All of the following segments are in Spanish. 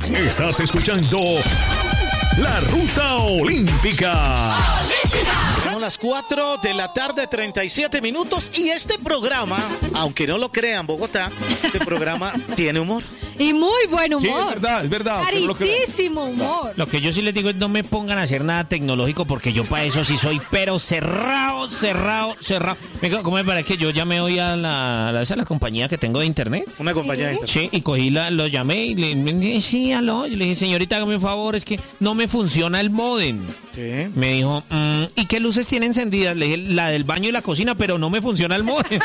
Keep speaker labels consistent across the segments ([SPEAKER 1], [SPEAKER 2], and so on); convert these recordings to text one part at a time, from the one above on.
[SPEAKER 1] Estás escuchando La Ruta Olímpica.
[SPEAKER 2] Son las 4 de la tarde, 37 minutos. Y este programa, aunque no lo crean, Bogotá, este programa tiene humor.
[SPEAKER 3] Y muy buen humor.
[SPEAKER 4] Sí, es verdad.
[SPEAKER 3] Carísimo humor.
[SPEAKER 5] Lo que yo sí les digo es no me pongan a hacer nada tecnológico porque yo para eso sí soy, pero cerrado. Venga, ¿cómo me parece que yo llamé hoy a la compañía que tengo de internet?
[SPEAKER 2] Una compañía de internet.
[SPEAKER 5] Sí, y cogí lo llamé y le dije, sí, aló. Y le dije, señorita, hágame un favor, es que no me funciona el módem.
[SPEAKER 2] Sí.
[SPEAKER 5] Me dijo, ¿y qué luces tiene encendidas? Le dije, la del baño y la cocina, pero no me funciona el módem.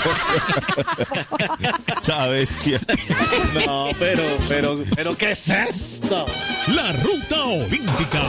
[SPEAKER 4] ¿Sabes?
[SPEAKER 2] No, pero ¿qué es esto?
[SPEAKER 1] La Ruta Olímpica.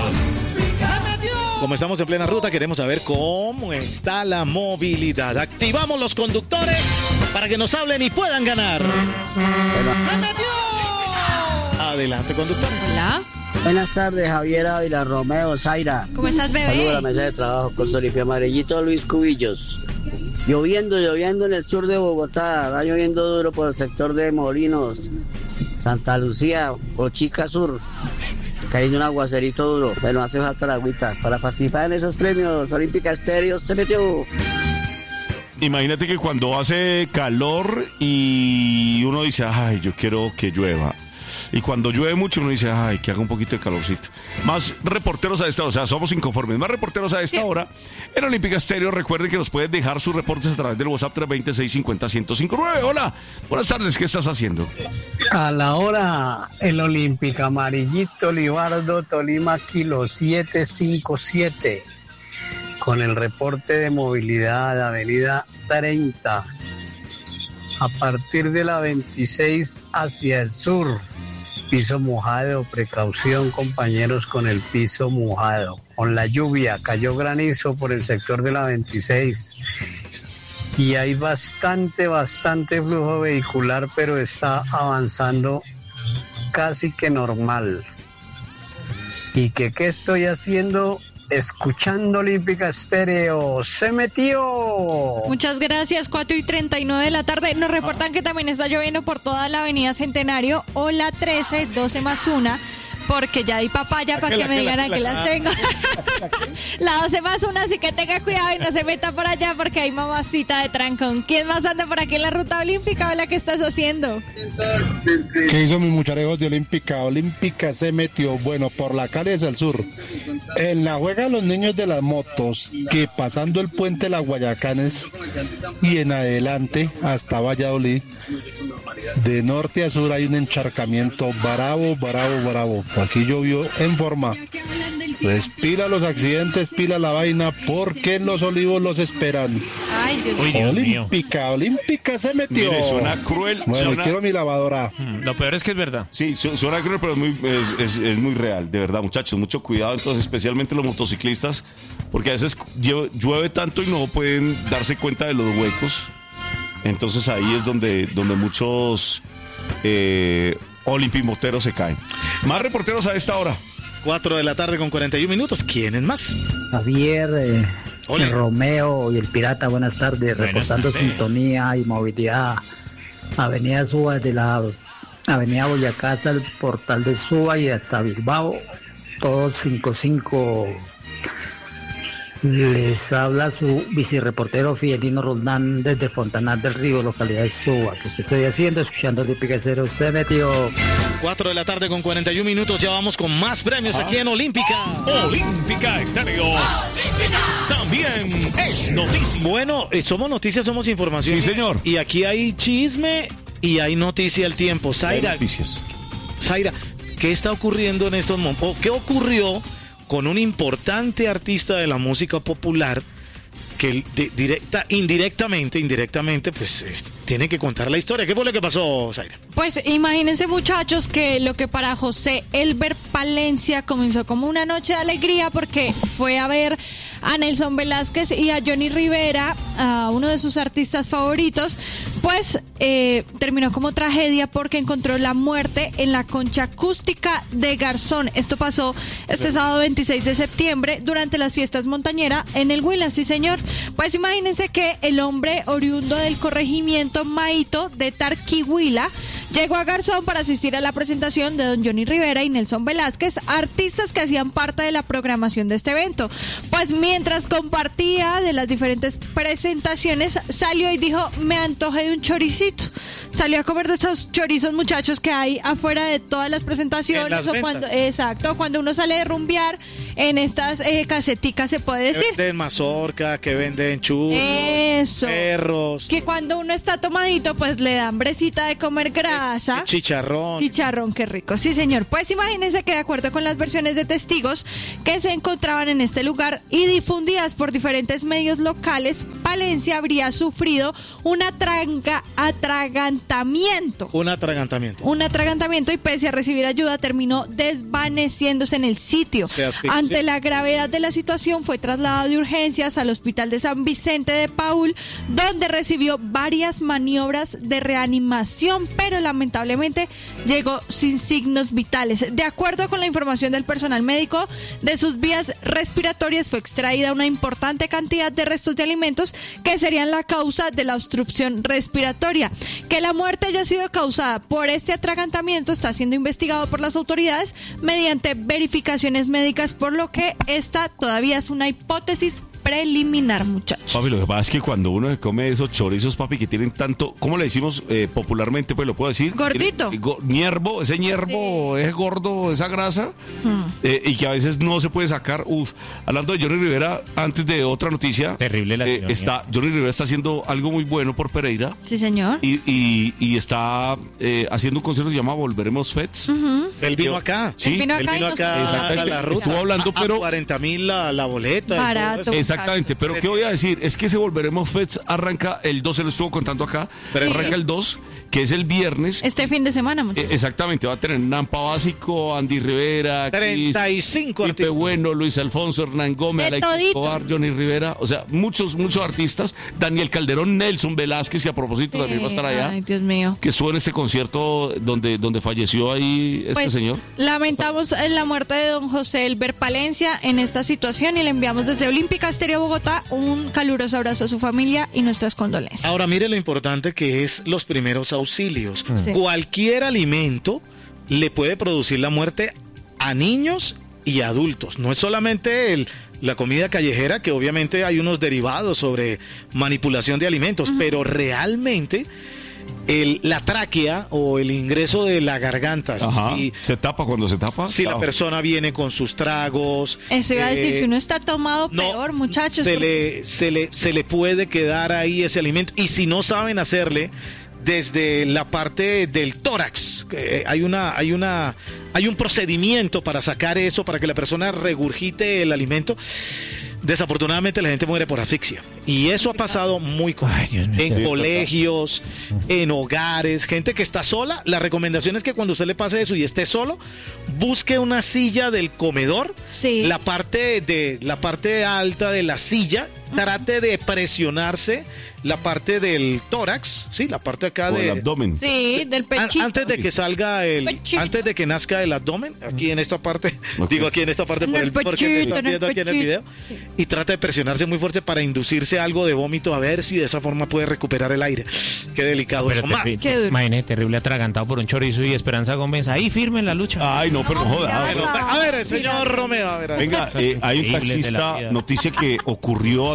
[SPEAKER 2] Como estamos en plena ruta, queremos saber cómo está la movilidad. Activamos los conductores para que nos hablen y puedan ganar. ¡Se metió! Adelante, conductor.
[SPEAKER 3] Hola.
[SPEAKER 6] Buenas tardes, Javier Ávila, Romeo, Zaira.
[SPEAKER 3] ¿Cómo estás, bebé?
[SPEAKER 6] Saludos a la mesa de trabajo con Solifia Amarillito, Luis Cubillos. Lloviendo en el sur de Bogotá, está lloviendo duro por el sector de Molinos, Santa Lucía, Bochica Sur. Cayendo un aguacerito duro, bueno, hace falta la agüita. Para participar en esos premios, Olímpica Estéreo se metió.
[SPEAKER 4] Imagínate que cuando hace calor y uno dice, ay, yo quiero que llueva. Y cuando llueve mucho uno dice, ay, que haga un poquito de calorcito. Más reporteros a esta hora, o sea, somos inconformes. Más reporteros a esta hora. En Olímpica Estéreo, recuerden que nos pueden dejar sus reportes a través del WhatsApp 320-650-1059. Hola, buenas tardes, ¿qué estás haciendo?
[SPEAKER 7] A la hora, el Olímpica Amarillito, Libardo, Tolima, kilo 757. Con el reporte de movilidad, avenida 30. A partir de la 26 hacia el sur, piso mojado, precaución compañeros con el piso mojado. Con la lluvia, cayó granizo por el sector de la 26 y hay bastante flujo vehicular, pero está avanzando casi que normal. ¿Y qué estoy haciendo? Escuchando Olímpica Estéreo, se metió.
[SPEAKER 3] Muchas gracias, 4:39 de la tarde. Nos reportan que también está lloviendo por toda la avenida Centenario o la 13, 12 más 1, porque ya di papaya para que me digan a qué las tengo. La 12 más 1, así que tenga cuidado y no se meta por allá porque hay mamacita de trancón. ¿Quién más anda por aquí en la ruta olímpica? Hola, ¿qué estás haciendo?
[SPEAKER 8] ¿Qué hizo mis mucharegos de Olímpica? Olímpica se metió, bueno, por la calle hacia el sur. En la juegan los niños de las motos, que pasando el puente de las Guayacanes y en adelante hasta Valladolid, de norte a sur hay un encharcamiento bravo. Aquí llovió en forma. Pues pila los accidentes, pila la vaina, porque en Los Olivos los esperan.
[SPEAKER 3] Ay, Dios
[SPEAKER 5] mío.
[SPEAKER 8] Olímpica se metió.
[SPEAKER 4] Mire, suena cruel.
[SPEAKER 8] Bueno, quiero mi lavadora.
[SPEAKER 5] Lo peor es que es verdad.
[SPEAKER 4] Sí, suena cruel, pero es muy real, de verdad, muchachos. Mucho cuidado, entonces, especialmente los motociclistas, porque a veces llueve tanto y no pueden darse cuenta de los huecos. Entonces ahí es donde muchos olimpimoteros se caen. Más reporteros a esta hora.
[SPEAKER 2] 4 de la tarde con 41 minutos. ¿Quiénes más?
[SPEAKER 6] Javier,
[SPEAKER 2] Hola.
[SPEAKER 6] Romeo y el Pirata, buenas tardes. Reportando
[SPEAKER 5] tardes.
[SPEAKER 6] sintonía y movilidad. Avenida Suba, de la Avenida Boyacá hasta el portal de Suba y hasta Bilbao. Todo 55. Les habla su vicereportero Fidelino Roldán desde Fontanar del Río, localidad de Suba. ¿Qué estoy haciendo? Escuchando Olímpica Estéreo, se metió.
[SPEAKER 2] 4 de la tarde con 41 minutos. Ya vamos con más premios aquí en Olímpica.
[SPEAKER 1] Olímpica Estéreo. También es noticia.
[SPEAKER 2] Bueno, somos noticias, somos información.
[SPEAKER 4] Sí, señor.
[SPEAKER 2] Y aquí hay chisme y hay noticia al tiempo. Zaira,
[SPEAKER 4] Noticias.
[SPEAKER 2] ¿qué está ocurriendo en estos momentos? ¿O qué ocurrió con un importante artista de la música popular que indirectamente, pues tiene que contar la historia? ¿Qué fue lo que pasó, Zaira?
[SPEAKER 3] Pues imagínense, muchachos, que lo que para José Elber Palencia comenzó como una noche de alegría porque fue a ver a Nelson Velázquez y a Johnny Rivera, a uno de sus artistas favoritos, pues terminó como tragedia porque encontró la muerte en la concha acústica de Garzón. Esto pasó este sábado 26 de septiembre durante las fiestas montañeras en el Huila, sí señor. Pues imagínense que el hombre oriundo del corregimiento Maito de Tarquihuila llegó a Garzón para asistir a la presentación de don Johnny Rivera y Nelson Velázquez, artistas que hacían parte de la programación de este evento. Pues mientras compartía de las diferentes presentaciones, salió y dijo, me antojé de un choricito. Salió a comer de esos chorizos, muchachos, que hay afuera de todas las presentaciones.
[SPEAKER 2] En las
[SPEAKER 3] Cuando uno sale de rumbear en estas caseticas, se puede decir.
[SPEAKER 2] Que venden mazorca, que venden churros,
[SPEAKER 3] Eso.
[SPEAKER 2] perros,
[SPEAKER 3] Que cuando uno está tomadito, pues le da hambrecita de comer grasa.
[SPEAKER 2] chicharrón.
[SPEAKER 3] Chicharrón, qué rico. Sí, señor. Pues imagínense que de acuerdo con las versiones de testigos que se encontraban en este lugar y difundidas por diferentes medios locales, Palencia habría sufrido un atragantamiento.
[SPEAKER 2] Un atragantamiento.
[SPEAKER 3] Un atragantamiento y pese a recibir ayuda terminó desvaneciéndose en el sitio.
[SPEAKER 2] Se asfixió.
[SPEAKER 3] Ante la gravedad de la situación fue trasladado de urgencias al hospital de San Vicente de Paúl, donde recibió varias maniobras de reanimación, pero lamentablemente llegó sin signos vitales. De acuerdo con la información del personal médico, de sus vías respiratorias fue extraída una importante cantidad de restos de alimentos que serían la causa de la obstrucción respiratoria. Que la muerte haya sido causada por este atragantamiento está siendo investigado por las autoridades mediante verificaciones médicas, por lo que esta todavía es una hipótesis preliminar, muchachos.
[SPEAKER 4] Papi, lo que pasa es que cuando uno se come esos chorizos, papi, que tienen tanto, ¿cómo le decimos popularmente? Pues lo puedo decir.
[SPEAKER 3] Gordito.
[SPEAKER 4] Ñerbo, ese ñerbo, ese gordo, esa grasa, y que a veces no se puede sacar. Hablando de Johnny Rivera, antes de otra noticia.
[SPEAKER 5] Terrible la ironía.
[SPEAKER 4] Johnny Rivera está haciendo algo muy bueno por Pereira.
[SPEAKER 3] Sí, señor.
[SPEAKER 4] Y está haciendo un concierto que se llama Volveremos Fets.
[SPEAKER 2] Él vino acá.
[SPEAKER 4] Sí,
[SPEAKER 3] Él vino acá y nos-
[SPEAKER 4] exactamente.
[SPEAKER 2] a la ruta.
[SPEAKER 4] Estuvo hablando, pero...
[SPEAKER 2] 40.000 la boleta. y todo
[SPEAKER 3] Barato.
[SPEAKER 2] eso.
[SPEAKER 4] Exactamente, pero ¿qué voy a decir? Es que ese Volveremos Fets arranca el 2, se lo estuvo contando acá, pero arranca el 2, que es el viernes.
[SPEAKER 3] Este fin de semana, muchachos.
[SPEAKER 4] Exactamente, va a tener Nampa Básico, Andy Rivera,
[SPEAKER 2] 35
[SPEAKER 4] Pipe
[SPEAKER 2] artistas.
[SPEAKER 4] Bueno, Luis Alfonso, Hernán Gómez,
[SPEAKER 3] De
[SPEAKER 4] Alex
[SPEAKER 3] todito.
[SPEAKER 4] Escobar, Johnny Rivera, o sea, muchos artistas. Daniel Calderón, Nelson Velázquez, que a propósito también va a estar allá,
[SPEAKER 3] Ay, Dios mío.
[SPEAKER 4] que estuvo en este concierto donde falleció ahí este
[SPEAKER 3] Pues,
[SPEAKER 4] señor.
[SPEAKER 3] lamentamos la muerte de don José Elber Palencia en esta situación y le enviamos desde Olímpica Estéreo Bogotá un caluroso abrazo a su familia y nuestras condolencias.
[SPEAKER 2] Ahora mire lo importante que es los primeros auxilios.
[SPEAKER 3] Sí.
[SPEAKER 2] Cualquier alimento le puede producir la muerte a niños y adultos. No es solamente la comida callejera, que obviamente hay unos derivados sobre manipulación de alimentos, pero realmente la tráquea o el ingreso de la garganta,
[SPEAKER 4] Ajá.
[SPEAKER 2] si
[SPEAKER 4] Se tapa cuando se tapa.
[SPEAKER 2] la
[SPEAKER 4] chao.
[SPEAKER 2] persona viene con sus tragos.
[SPEAKER 3] Eso iba a decir, si uno está tomado,
[SPEAKER 2] no,
[SPEAKER 3] peor, muchachos.
[SPEAKER 2] se le puede quedar ahí ese alimento. Y si no saben hacerle desde la parte del tórax, hay un procedimiento para sacar eso, para que la persona regurgite el alimento. Desafortunadamente la gente muere por asfixia y eso ha pasado muy común.
[SPEAKER 5] Ay, Dios mío.
[SPEAKER 2] En colegios, en hogares, gente que está sola. La recomendación es que cuando usted le pase eso y esté solo, busque una silla del comedor,
[SPEAKER 3] Sí.
[SPEAKER 2] la parte alta de la silla, trate de presionarse la parte del tórax, sí, la parte acá
[SPEAKER 4] O el
[SPEAKER 2] de
[SPEAKER 4] abdomen.
[SPEAKER 3] Sí, del pechito.
[SPEAKER 2] antes de que salga
[SPEAKER 3] Pechito.
[SPEAKER 2] antes de que nazca el abdomen, aquí en esta parte,
[SPEAKER 4] Ok.
[SPEAKER 2] digo aquí en esta parte
[SPEAKER 3] En
[SPEAKER 2] por
[SPEAKER 3] el
[SPEAKER 2] porque me
[SPEAKER 3] pechito,
[SPEAKER 2] están
[SPEAKER 3] en el
[SPEAKER 2] viendo aquí en el
[SPEAKER 3] pechito.
[SPEAKER 2] video, y trata de presionarse muy fuerte para inducirse algo de vómito, a ver si de esa forma puede recuperar el aire. Qué delicado
[SPEAKER 5] Pero
[SPEAKER 2] eso. Ma-
[SPEAKER 3] Qué duro.
[SPEAKER 5] imagínate, terrible atragantado por un chorizo y Esperanza Gómez ahí firme en la lucha.
[SPEAKER 4] Ay, no, pero no joda.
[SPEAKER 3] mira.
[SPEAKER 2] a ver, señor Romeo, a ver.
[SPEAKER 4] Venga, hay un
[SPEAKER 5] Increíbles de la
[SPEAKER 4] taxista,
[SPEAKER 5] vida.
[SPEAKER 4] noticia que ocurrió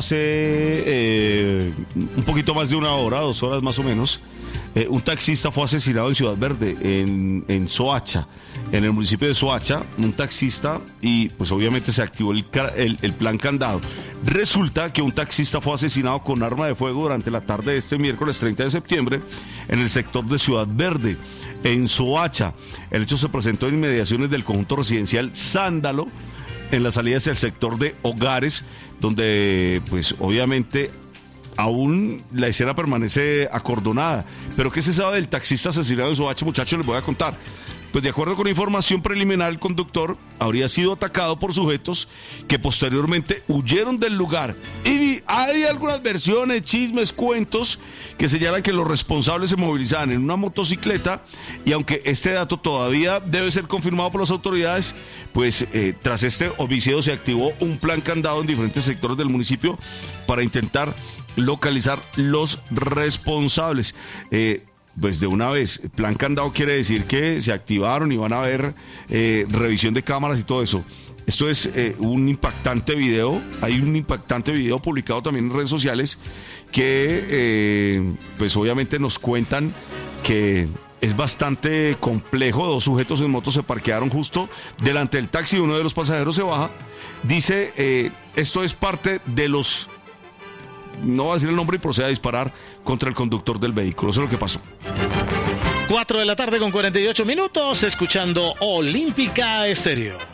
[SPEAKER 4] hace un poquito más de una hora, 2 horas más o menos. Un taxista fue asesinado en Ciudad Verde, en Soacha, en el municipio de Soacha, un taxista, y pues obviamente se activó el plan candado. Resulta que un taxista fue asesinado con arma de fuego durante la tarde de este miércoles 30 de septiembre en el sector de Ciudad Verde, en Soacha. El hecho se presentó en inmediaciones del conjunto residencial Sándalo, en las salidas del sector de Hogares, donde pues obviamente aún la escena permanece acordonada. Pero ¿qué se sabe del taxista asesinado en Soacha, muchachos? Les voy a contar. Pues de acuerdo con información preliminar, el conductor habría sido atacado por sujetos que posteriormente huyeron del lugar. Y hay algunas versiones, chismes, cuentos que señalan que los responsables se movilizaban en una motocicleta, y aunque este dato todavía debe ser confirmado por las autoridades, pues tras este homicidio se activó un plan candado en diferentes sectores del municipio para intentar localizar los responsables. pues de una vez. Plan candado quiere decir que se activaron y van a haber revisión de cámaras y todo eso. Esto es un impactante video. Hay un impactante video publicado también en redes sociales que pues obviamente nos cuentan que es bastante complejo. 2 sujetos en moto se parquearon justo delante del taxi. Uno de los pasajeros se baja. Dice, esto es parte de los... No va a decir el nombre y procede a disparar contra el conductor del vehículo. Eso es lo que pasó.
[SPEAKER 2] 4 de la tarde con 48 minutos, escuchando Olímpica Estéreo.